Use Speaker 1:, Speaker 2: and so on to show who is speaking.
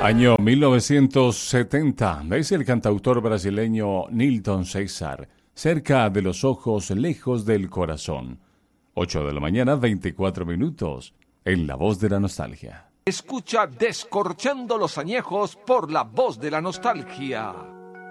Speaker 1: Año 1970, dice el cantautor brasileño Nilton César, cerca de los ojos, lejos del corazón. 8 de la mañana, 24 minutos, en La Voz de la Nostalgia.
Speaker 2: Escucha Descorchando los Añejos por La Voz de la Nostalgia.